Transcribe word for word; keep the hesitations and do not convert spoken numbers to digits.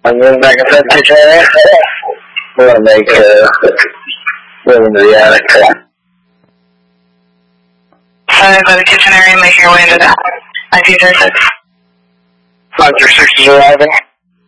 I'm going back inside the kitchen area. We're going to make uh, move into the attic. Sorry, by the kitchen area, make your way into that. nineteen thirty-six. five three six is arriving.